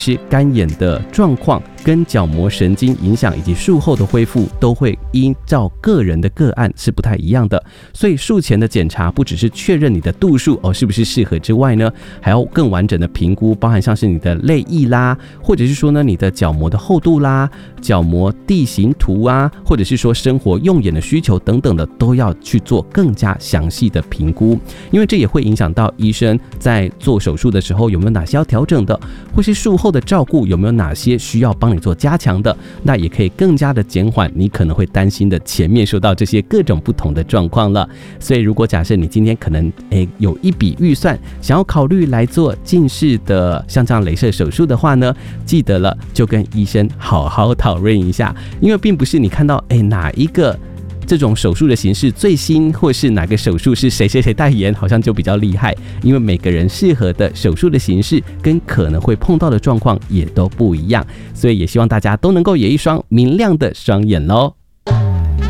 是干眼的状况跟角膜神经影响以及术后的恢复都会依照个人的个案是不太一样的，所以术前的检查不只是确认你的度数是不是适合之外呢，还要更完整的评估，包含像是你的泪液啦，或者是说呢你的角膜的厚度啦、角膜地形图啊，或者是说生活用眼的需求等等的，都要去做更加详细的评估，因为这也会影响到医生在做手术的时候有没有哪些要调整的，或是术后的照顾有没有哪些需要帮你做加强的，那也可以更加的减缓你可能会担心的前面说到这些各种不同的状况了。所以如果假设你今天可能有一笔预算想要考虑来做近视的像这样雷射手术的话呢，记得了就跟医生好好讨论一下，因为并不是你看到哪一个这种手术的形式最新，或是哪个手术是谁谁谁代言，好像就比较厉害，因为每个人适合的手术的形式跟可能会碰到的状况也都不一样，所以也希望大家都能够有一双明亮的双眼咯。